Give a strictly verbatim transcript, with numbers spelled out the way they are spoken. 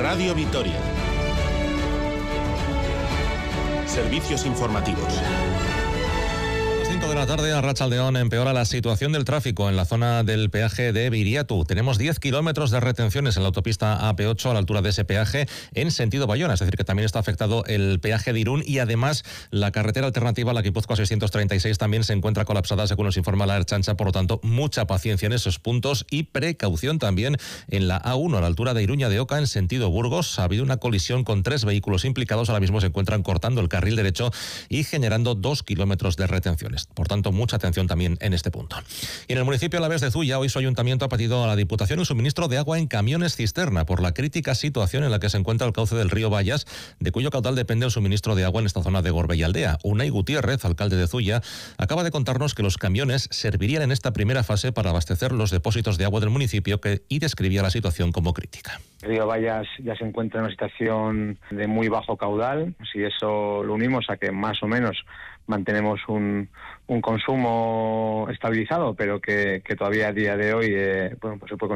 Radio Vitoria. Servicios informativos. De la tarde, a Arratsaldeón empeora la situación del tráfico en la zona del peaje de Biriatu. Tenemos diez kilómetros de retenciones en la autopista A P ocho a la altura de ese peaje en sentido Bayona, es decir, que también está afectado el peaje de Irún y además la carretera alternativa, la Guipúzcoa seiscientos treinta y seis, también se encuentra colapsada, según nos informa la Ertzaintza. Por lo tanto, mucha paciencia en esos puntos y precaución también en la A uno a la altura de Iruña de Oca en sentido Burgos. Ha habido una colisión con tres vehículos implicados, ahora mismo se encuentran cortando el carril derecho y generando dos kilómetros de retenciones. Por tanto, mucha atención también en este punto. Y en el municipio Alavés de Zuya, hoy su ayuntamiento ha pedido a la Diputación el suministro de agua en camiones cisterna por la crítica situación en la que se encuentra el cauce del río Bayas, de cuyo caudal depende el suministro de agua en esta zona de Gorbellaldea. Unai Gutiérrez, alcalde de Zuya, acaba de contarnos que los camiones servirían en esta primera fase para abastecer los depósitos de agua del municipio que, y describía la situación como crítica. El río Bayas ya se encuentra en una situación de muy bajo caudal. Si eso lo unimos a que más o menos mantenemos un, un consumo estabilizado, pero que, que todavía a día de hoy eh, bueno, pues se puede